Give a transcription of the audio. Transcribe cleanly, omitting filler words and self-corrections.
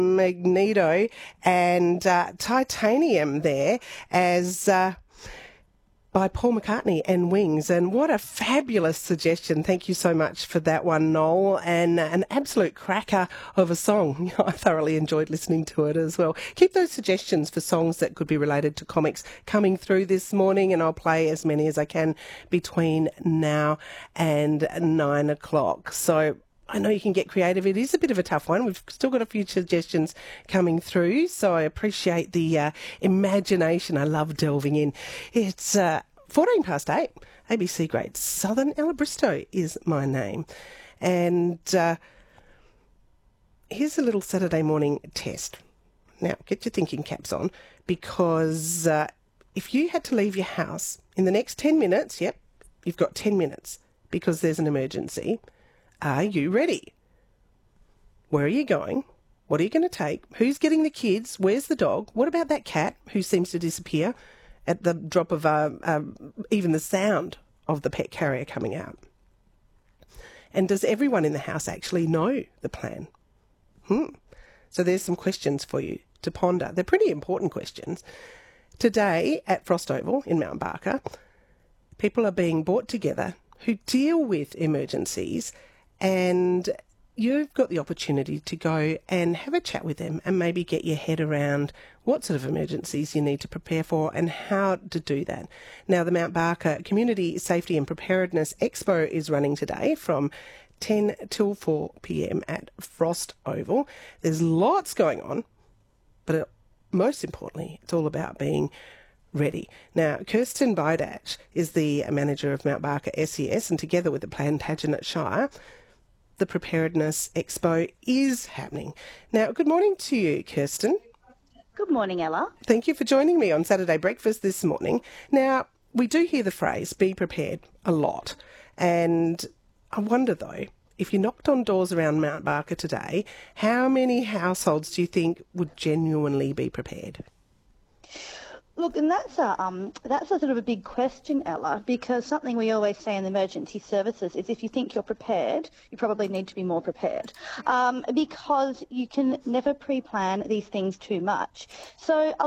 Magneto and Titanium there as by Paul McCartney and Wings. And what a fabulous suggestion. Thank you so much for that one, Noel. And an absolute cracker of a song. I thoroughly enjoyed listening to it as well. Keep those suggestions for songs that could be related to comics coming through this morning, and I'll play as many as I can between now and 9 o'clock. So I know you can get creative. It is a bit of a tough one. We've still got a few suggestions coming through, so I appreciate the imagination. I love delving in. It's 14 past 8. ABC Great Southern. Ella Bristow is my name. And here's a little Saturday morning test. Now, get your thinking caps on, because if you had to leave your house in the next 10 minutes, yep, you've got 10 minutes because there's an emergency. Are you ready? Where are you going? What are you going to take? Who's getting the kids? Where's the dog? What about that cat who seems to disappear at the drop of even the sound of the pet carrier coming out? And does everyone in the house actually know the plan? So there's some questions for you to ponder. They're pretty important questions. Today at Frost Oval in Mount Barker, people are being brought together who deal with emergencies, and you've got the opportunity to go and have a chat with them and maybe get your head around what sort of emergencies you need to prepare for and how to do that. Now, the Mount Barker Community Safety and Preparedness Expo is running today from 10 till 4 p.m. at Frost Oval. There's lots going on, but most importantly, it's all about being ready. Now, Kirsten Bidach is the manager of Mount Barker SES, and together with the Plantagenet Shire, the Preparedness Expo is happening. Now, good morning to you, Kirsten. Good morning, Ella. Thank you for joining me on Saturday Breakfast this morning. Now, we do hear the phrase, be prepared, a lot. And I wonder, though, if you knocked on doors around Mount Barker today, how many households do you think would genuinely be prepared? Look, and that's a sort of a big question, Ella, because something we always say in emergency services is if you think you're prepared, you probably need to be more prepared, because you can never pre-plan these things too much. So